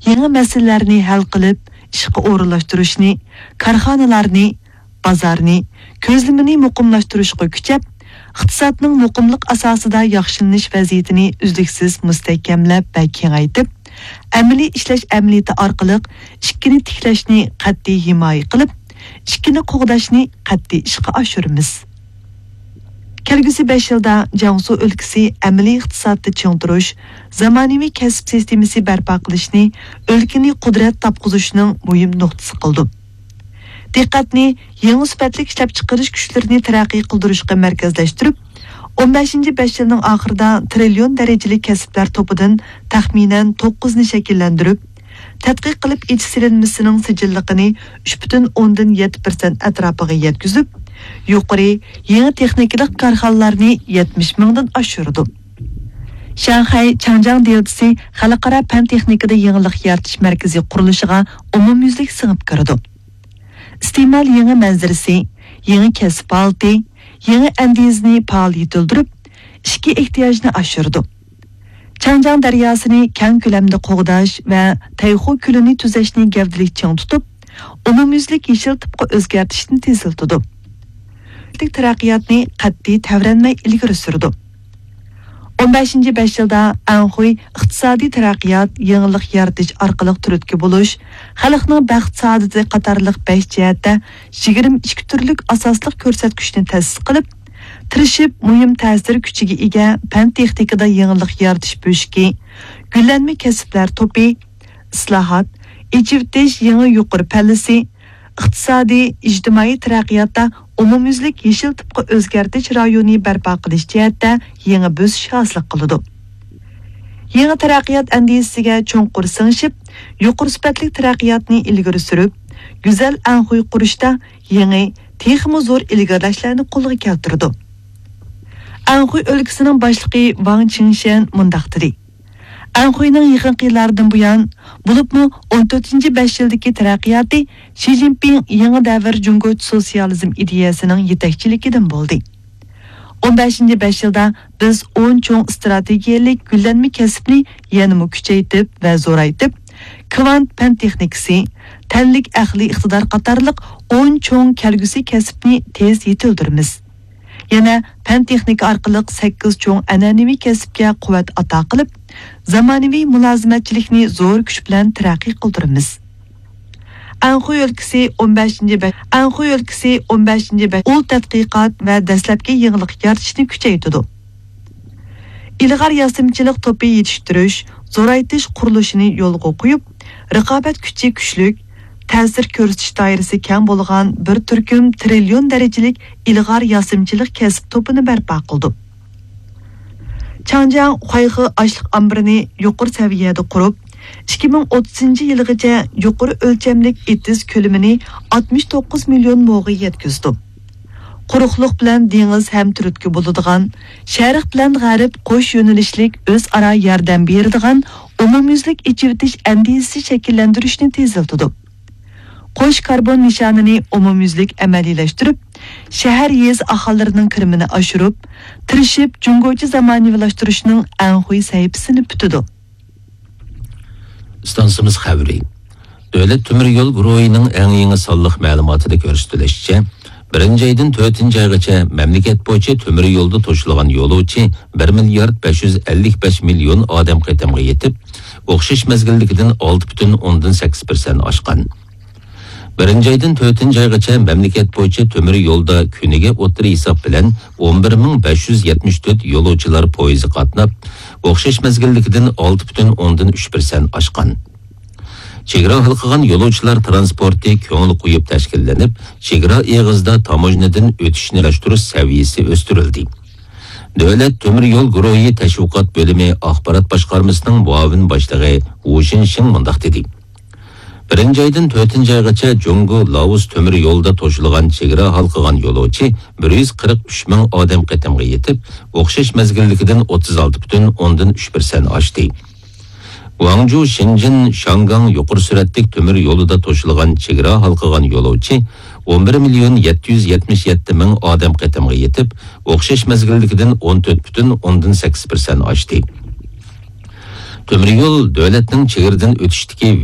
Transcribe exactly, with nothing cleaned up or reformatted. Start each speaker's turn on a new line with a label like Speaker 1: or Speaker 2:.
Speaker 1: yangi masalalarni hal qilib, ishga o'rinlashtirishni, korxonalarni, bozorni, ko'zlamani muqimlashtirishga kuchab, iqtisodning muqimlik asosida yaxshilanish vaziyatini uzluksiz mustahkamlab va kengaytib, amaliy ishlash amaliyoti orqali ikkini tiklashni qat'iy himoya qilib, ikkini qo'g'dashni qat'iy ishga oshiramiz. Kelgusi besh yilda Jiangsu o'lkasi amaliy iqtisodni chingtirish, zamonaviy kasb sistemasi barpo qilishni, o'lkani qudrat topqizishning muhim nuqtasi qildi. Diqqatni yangi sifatli ishlab chiqarish kuchlarini taraqqiy qildirishga markazlashtirib, o'n beshinchi besh yilning oxirida trillion darajali kasblar to'pidan taxminan to'qqizni shakllantirib, tadqiq qilib ijtisilanmasining sijilligini uch butun o'ndan yetti persent atrofiga yetkazib, yuqori yangi texnikalik korxonalarni yetmish mingdan oshirdi. Shanxay Changjiang deltasi xalqaro fan texnikada yangilik yaratish markazi qurilishiga umumyuzlik singib kirdi. İstemal yangi manzarasi, yangi kasb holati, yangi andizni faol yetildirib, ishki ehtiyojni oshirdi. Changjiang daryosini keng ko'lamda qo'g'dash va Tayxu ko'lini tuzashni gavdalik chang tutib, umumyuzlik yashil tipga o'zgartishni teziltirdi. Taraqqiyotni qat'iy tavranmay ilgari surdi. o'n beshinchi besh yilda Anxuy iqtisodiy taraqqiyot, yangilik yaratish orqali turtki bo'lish, xalqning baxt saodati qatorliq besh jihatda yigirma ikki turlik asosliq ko'rsatkichni ta'sis qilib, tirishib muhim ta'sir kuchiga ega fan texnikada yangilik yaratish bo'shki, gullanma kasblar to'pi, islohot, ijivtish yangi yuqori pallasi, iqtisodiy, ijtimoiy taraqqiyotda umumyuzlik yashil tipga o'zgartish rayoni barpo qilish jihatda yangi bo'sish hosil qildi. Yangi taraqqiyot andisiga cho'nqur singishib, yuqori sifatli taraqqiyotni ilgari surib, go'zal Anxuy qurishda yangi texmo zo'r ilgarilashlarni qo'lga keltirdi. Anxuy o'lkasining boshlig'i Wang Qingshan mundaq dedi: Anxuyning yaqinqi yillardan buyon bo'libmi o'n to'rtinchi besh yildagi taraqqiyoti Xi Jinping yangi davr Jungoch sotsializm ideyasining yetakchiligidan bo'ldi. o'n beshinchi besh yilda biz o'n cho'ng strategiyalik gullanma kasbni yanada kuchaytirib va zo'raytirib, kvant fan texnikasi, tanlik aqliy iqtidor qatorliq o'n cho'ng kelgusi kasbni tez yetildiramiz. Yana fan texnika orqali sakkiz cho'ng an'anaviy kasbga quvvat ato qilib, zamonaviy mulozimatchilikni zo'r kuch bilan taraqqiy qildiramiz. Anxuy o'lkasi o'n beshinchi Anxuy o'lkasi o'n beshinchi ul tadqiqot va dastlabki yangilik yaratishni kuchaytirdi. Ilg'or yasimchilik to'pi yetishtirish, zo'raytish qurilishini yo'lga qo'yib, raqobat kuchi kuchlik, ta'sir ko'rsatish doirasi keng bo'lgan bir turkum trillion darajalik ilg'or yasimchilik kasb to'pini barpo qildi. Changjiang Huayhe ashliq ambirini yuqori saviyada qurib, ikki ming o'ttizinchi yilgacha yuqori o'lchamlik etiz ko'lamini oltmish to'qqiz million mo'g'ga yetkazdi. Quruqliq bilan dengiz ham turtki bo'ladigan, sharq bilan g'arb qo'sh yo'nalishlik o'zaro yordam beradigan umumyuzlik ichivitish andisi shakllantirishni teziltirdi. Qo'sh karbon nishonini umumyuzlik amaliylashtirib, shahar yez aholilarining kirimini oshirib, tirishib jungochi zamonaviylashtirishning Anxuy sahifasini bitdi.
Speaker 2: Stansimiz xabari. Davlat temir yo'l guruhining eng yangi sonliq ma'lumotida ko'rsatilishicha, birinchi oydan to'rtinchi oygacha mamlakat bo'yicha temir yo'lda to'shilgan yo'lovchi bir milliard besh yuz ellik besh million odam qatamga yetib, o'xshash mezgilligidan olti butun o'ndan sakkiz persent oshgan. Birinchi oydan to'rtinchi oygacha mamlakat bo'yicha temir yo'lda kuniga o'ttir hisob bilan o'n bir ming besh yuz yetmish to'rt yo'lovchilar poyezdi qatnab, o'xshash mezgilligidan olti butun o'ndan uch persent oshgan. Chegara halqagan yo'lovchilar transporti ko'ngil qo'yib tashkillanib, chegara eg'izda tamojnadan o'tishni rashtirish saviyasi o'stirildi. Davlat temir yo'l guruhi tashviqot bo'limi axborot boshqarmasining muavin boshlig'i Wu Xinxing mundaq dedi: Birinchi oydan to'rtinchi oygacha Jungo Laos temir yo'lda to'shilgan chegara halqagan yo'lovchi bir yuz qirq uch ming odam qatamga yetib, o'xshash mezgilligidan o'ttiz olti butun o'ndan uch persent oshdi. Guangzhou, Shenzhen, Shangang yuqori suratlik temir yo'lida to'shilgan chegara halqagan yo'lovchi o'n bir million yetti yuz yetmish yetti ming odam qatamga yetib, o'xshash mezgilligidan o'n to'rt butun o'ndan sakkiz persent oshdi. Temir yo'l davlatning chegaradan o'tishdagi